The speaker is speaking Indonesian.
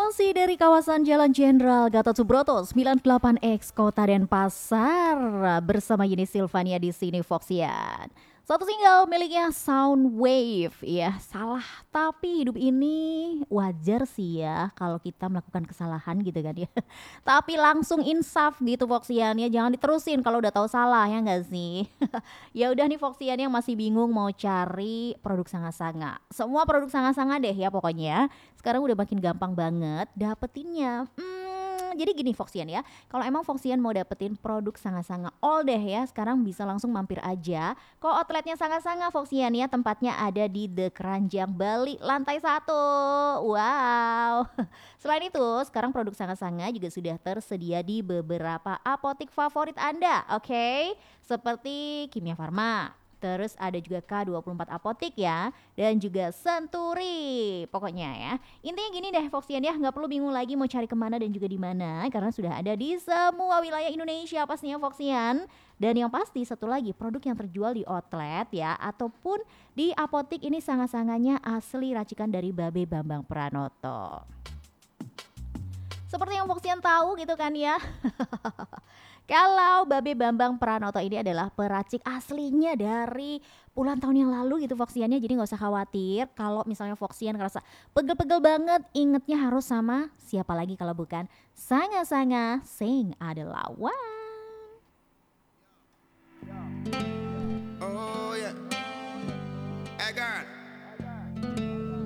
Masih dari kawasan Jalan Jenderal Gatot Subroto 98X Kota Denpasar bersama Yuni Silvania di sini Foxian. Satu single miliknya Soundwave. Ya, salah tapi hidup ini wajar sih ya kalau kita melakukan kesalahan gitu kan ya. Tapi langsung insaf gitu Foxian ya, jangan diterusin kalau udah tahu salah ya nggak sih? Ya udah nih Foxian yang masih bingung mau cari produk sanga-sanga. Semua produk sanga-sanga deh ya pokoknya. Sekarang udah makin gampang banget dapetinnya. Jadi gini Foxian ya, kalau emang Foxian mau dapetin produk sanga-sanga all deh ya, sekarang bisa langsung mampir aja ke outletnya sanga-sanga Foxian ya, tempatnya ada di The Keranjang Bali lantai 1. Wow. Selain itu, sekarang produk sanga-sanga juga sudah tersedia di beberapa apotik favorit Anda, oke? Seperti Kimia Farma. Terus ada juga K24 Apotik ya, dan juga Senturi. Pokoknya ya, intinya gini deh Foxian ya, nggak perlu bingung lagi mau cari kemana dan juga di mana, karena sudah ada di semua wilayah Indonesia pastinya Foxian. Dan yang pasti satu lagi, produk yang terjual di outlet ya, ataupun di apotik ini sangat-sangatnya asli racikan dari Babe Bambang Pranoto. Seperti yang Foxian tahu gitu kan ya. Kalau Babe Bambang Pranoto ini adalah peracik aslinya dari puluhan tahun yang lalu gitu Foxiannya. Jadi nggak usah khawatir kalau misalnya Foxian ngerasa pegel-pegel banget, ingetnya harus sama siapa lagi kalau bukan Sanga-Sanga Sing adalah One.